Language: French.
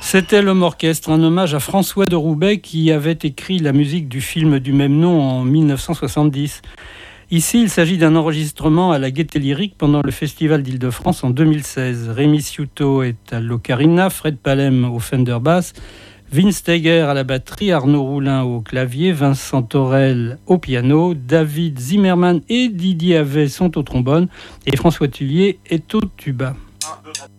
C'était l'Homme Orchestre, un hommage à François de Roubaix qui avait écrit la musique du film du même nom en 1970. Ici, il s'agit d'un enregistrement à la Gaîté Lyrique pendant le Festival d'Île-de-France en 2016. Rémi Sciuto est à l'ocarina, Fred Palem au Fender Bass, Vince Steiger à la batterie, Arnaud Roulin au clavier, Vincent Torel au piano, David Zimmerman et Didier Havet sont au trombone et François Tullier est au tuba. 1, 2, 3.